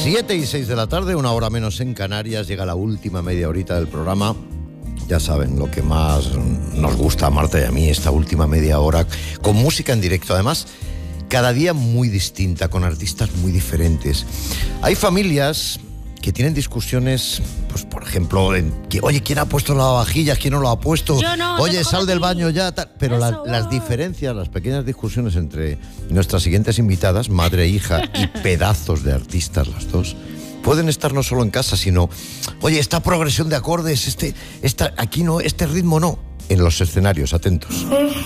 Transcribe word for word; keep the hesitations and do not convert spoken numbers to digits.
siete y seis de la tarde, una hora menos en Canarias, llega la última media horita del programa. Ya saben, lo que más nos gusta a Marta y a mí, esta última media hora, con música en directo. Además, cada día muy distinta, con artistas muy diferentes. Hay familias que tienen discusiones, pues por ejemplo, en que, oye, ¿quién ha puesto la lavavajillas? ¿Quién no lo ha puesto? Yo no, oye, te sal del ti. baño ya, tal. Pero la, las diferencias, las pequeñas discusiones entre nuestras siguientes invitadas, madre e hija, y pedazos de artistas las dos, pueden estar no solo en casa, sino, oye, esta progresión de acordes, este, esta, aquí no, este ritmo no, en los escenarios, atentos.